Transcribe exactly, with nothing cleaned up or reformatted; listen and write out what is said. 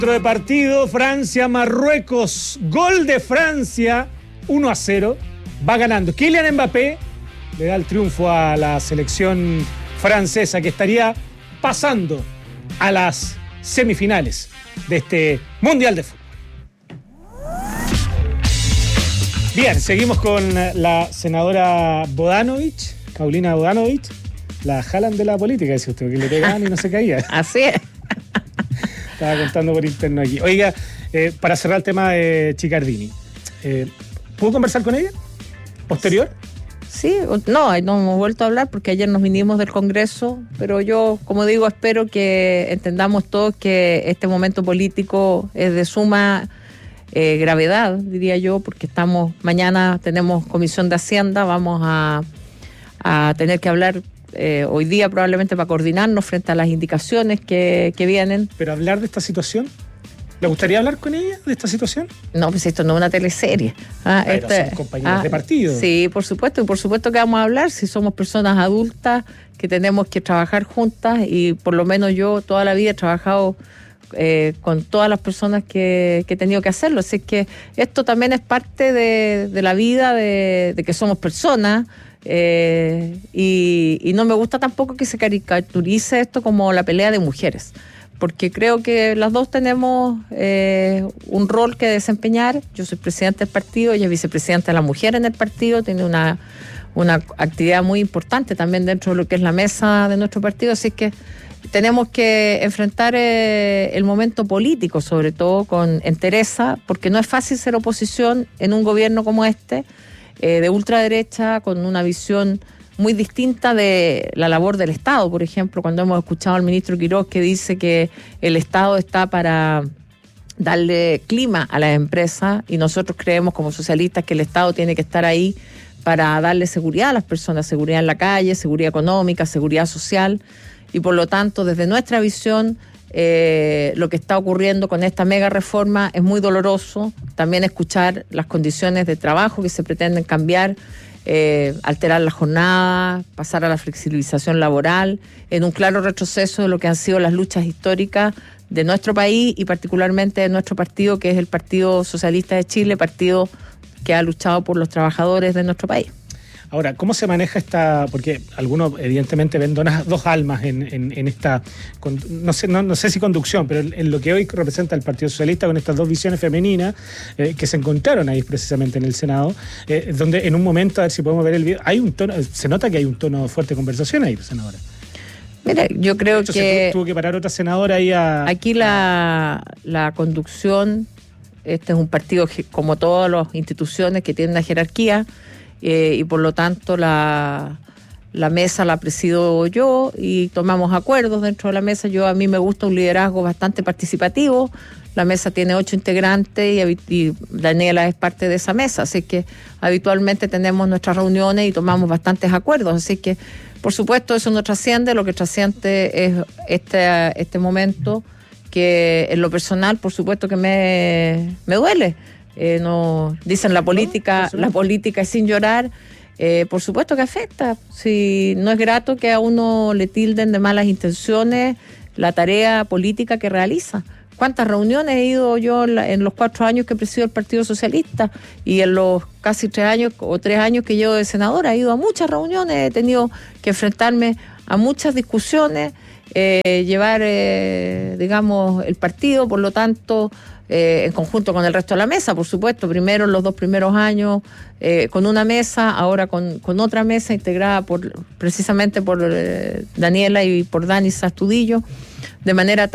De partido, Francia-Marruecos, gol de Francia, uno a cero, va ganando. Kylian Mbappé le da el triunfo a la selección francesa, que estaría pasando a las semifinales de este Mundial de Fútbol. Bien, seguimos con la senadora Bodanovich, Paulina Bodanovich, la Haaland de la política, dice usted, que le pegaban y no se caía. Así es. Estaba contando por interno aquí. Oiga, eh, para cerrar el tema de Chiccardini, eh, ¿pudo conversar con ella? ¿Posterior? Sí, no, no hemos vuelto a hablar porque ayer nos vinimos del Congreso, pero yo, como digo, espero que entendamos todos que este momento político es de suma eh, gravedad, diría yo, porque estamos, mañana tenemos Comisión de Hacienda, vamos a, a tener que hablar Eh, hoy día probablemente para coordinarnos frente a las indicaciones que, que vienen. ¿Pero hablar de esta situación? ¿Le gustaría hablar con ella de esta situación? No, pues esto no es una teleserie. Ah, Pero este, son compañeros ah, de partido. Sí, por supuesto, y por supuesto que vamos a hablar si somos personas adultas que tenemos que trabajar juntas, y por lo menos yo toda la vida he trabajado eh, con todas las personas que, que he tenido que hacerlo. Así que esto también es parte de, de la vida, de, de que somos personas. Eh, y, y no me gusta tampoco que se caricaturice esto como la pelea de mujeres, porque creo que las dos tenemos eh, un rol que desempeñar. Yo soy presidenta del partido, ella es vicepresidenta de la mujer en el partido, tiene una, una actividad muy importante también dentro de lo que es la mesa de nuestro partido, así que tenemos que enfrentar eh, el momento político, sobre todo con entereza, porque no es fácil ser oposición en un gobierno como este, Eh, de ultraderecha, con una visión muy distinta de la labor del Estado. Por ejemplo, cuando hemos escuchado al ministro Quiroz que dice que el Estado está para darle clima a las empresas, y nosotros creemos como socialistas que el Estado tiene que estar ahí para darle seguridad a las personas, seguridad en la calle, seguridad económica, seguridad social, y por lo tanto, desde nuestra visión, Eh, lo que está ocurriendo con esta mega reforma es muy doloroso. También escuchar las condiciones de trabajo que se pretenden cambiar, eh, alterar la jornada, pasar a la flexibilización laboral, en un claro retroceso de lo que han sido las luchas históricas de nuestro país y particularmente de nuestro partido, que es el Partido Socialista de Chile, partido que ha luchado por los trabajadores de nuestro país. Ahora, ¿cómo se maneja esta? Porque algunos evidentemente ven donas, dos almas en, en, en esta, no sé, no, no sé si conducción, pero en lo que hoy representa el Partido Socialista, con estas dos visiones femeninas eh, que se encontraron ahí precisamente en el Senado, eh, donde en un momento, a ver si podemos ver el video, hay un tono, se nota que hay un tono de fuerte conversación ahí, senadora. Mira, yo creo de hecho, que tuvo, tuvo que parar otra senadora ahí a... Aquí la, la conducción, este es un partido que, como todas las instituciones, que tiene una jerarquía, Eh, y por lo tanto la, la mesa la presido yo y tomamos acuerdos dentro de la mesa. Yo A mí me gusta un liderazgo bastante participativo. La mesa tiene ocho integrantes y, y Daniela es parte de esa mesa, así que habitualmente tenemos nuestras reuniones y tomamos bastantes acuerdos, así que por supuesto eso no trasciende. Lo que trasciende es este, este momento, que en lo personal por supuesto que me, me duele. Eh, no dicen la política, no, la política es sin llorar. Eh, por supuesto que afecta. Si no es grato que a uno le tilden de malas intenciones la tarea política que realiza. ¿Cuántas reuniones he ido yo en, la, en los cuatro años que presido el Partido Socialista, y en los casi tres años o tres años que llevo de senadora? He ido a muchas reuniones, he tenido que enfrentarme a muchas discusiones, eh, llevar, eh, digamos, el partido, por lo tanto, Eh, en conjunto con el resto de la mesa, por supuesto. Primero, los dos primeros años, eh, con una mesa, ahora con, con otra mesa integrada por precisamente por eh, Daniela y por Dani Sastudillo, de manera